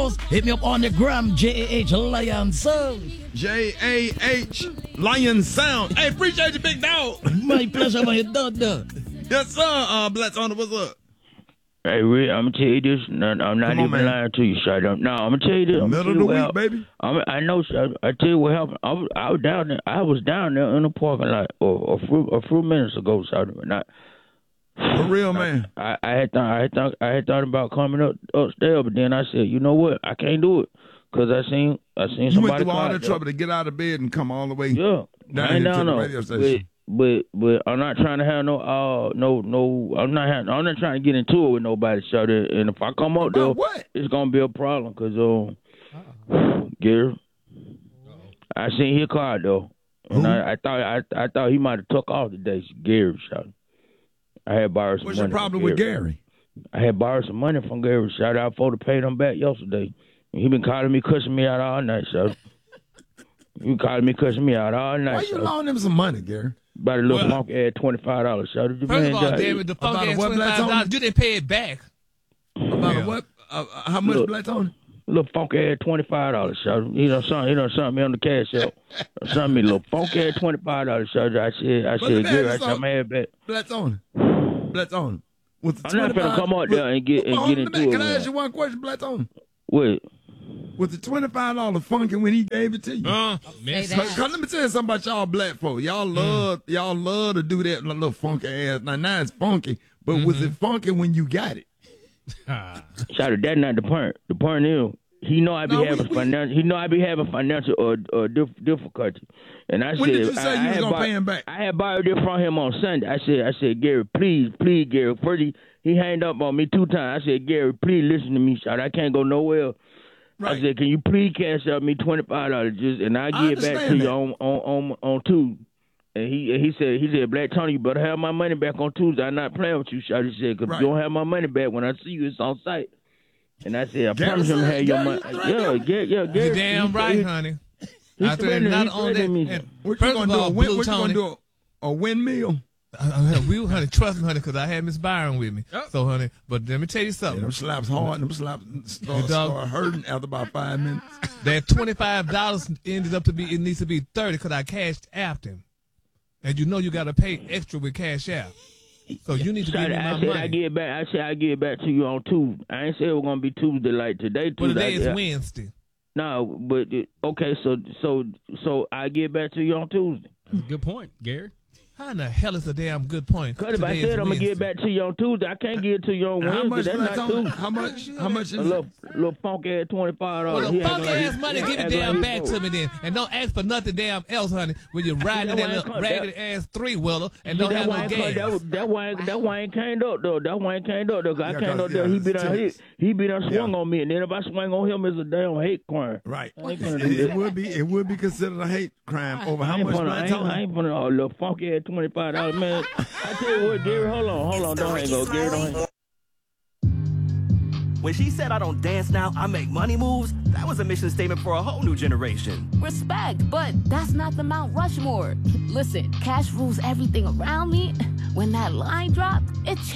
house. Hit me up on the gram, J-A-H Lion Sound. J-A-H Lion Sound. Hey, appreciate you, big dog. My pleasure, my daughter. Yes, sir. Blacks on it. What's up? Hey, Rick, I'm gonna tell you this. No, I'm not even lying to you, Shot. No, I'm gonna tell you this. Middle of the week, baby. I know, Shot. I tell you what happened. I was down there. I was down there in the parking lot a few minutes ago, Shot. For real, man. I had thought about coming upstairs, but then I said, you know what? I can't do it because I seen somebody. You went through all that trouble to get out of bed and come all the way. Yeah, down here to the radio station. But I'm not trying to have no. I'm not trying to get into it with nobody, Shut it. And if I come up there, it's gonna be a problem because Gary, I seen his car though, and I thought he might have took off today. Gary, Shut. I had borrowed some money. What's your problem with Gary? I had borrowed some money from Gary. Shut out for to pay them back yesterday. He been calling me, cussing me out all night, Shut. You calling me, cussing me out all night. Why you loaning him some money, Gary? About a little funk ad $25. Shut it. First of all, David, the funk ad $25. You didn't pay it back. About what? How much, Black Tony? A little funk ad $25. Shut it. He done something me on the cash out. Something me a little funk ad $25. Shut it. I said, Gary, I'm mad back. Black Tony. Black Tony. I'm not finna come out there and get into it. Can I ask you one question, Black Tony? What? Was the $25 funky when he gave it to you? Cause let me tell you something about y'all black folk. Y'all love to do that little funky ass. Now it's funky, but was it funky when you got it? Shout out, that's not the point. The point is he know I be having financial difficulty, and I when said, did you say you was gonna pay him back? I had borrowed it from him on Sunday. I said, Gary, please, Gary. First he hanged up on me 2 times. I said, Gary, please listen to me, Shout. I can't go nowhere. Right. I said, can you please cash out me $25 and I'll give it back to you on Tuesday. And he said, Black Tony, you better have my money back on Tuesday. I'm not playing with you, Shot. He said, because if you don't have my money back when I see you, it's on site. And I said, I promise him to have your money. Gary. You're damn right, honey. He's not on that. What you gonna do? A windmill? Honey, trust me, honey, because I had Miss Byron with me. Yep. So, honey, but let me tell you something. Yeah, them slaps hard. Them slaps start hurting after about 5 minutes. That $25 ended up to be, it needs to be $30 because I cashed after him. And you know you got to pay extra with cash out. So you need to give me my money. I said I give it back to you on Tuesday. I ain't say it was going to be Tuesday like today. But today is Wednesday. No, but, okay, so I give it back to you on Tuesday. Good point, Gary. How in the hell is a damn good point? Because if I said I'm going to give it back to you on Tuesday, I can't give it to you on Wednesday. That's not Tuesday. How much is it? Little funky ass $25. Well, the funky ass money, give it damn back to me then. And don't ask for nothing damn else, honey, when you're riding that little raggedy ass 3-wheeler and don't have no gas. That why I ain't came up, though. That why I came up, though. I came up there, he be done swung on me. And then if I swing on him, it's a damn hate crime. Right. It would be considered a hate crime over how much money. I ain't gonna little funky ass $25, man. I tell you what, Gary, hold on, don't hang up, Gary, don't hang up. When she said I don't dance now, I make money moves, that was a mission statement for a whole new generation. Respect, but that's not the Mount Rushmore. Listen, cash rules everything around me. When that line dropped, it changed.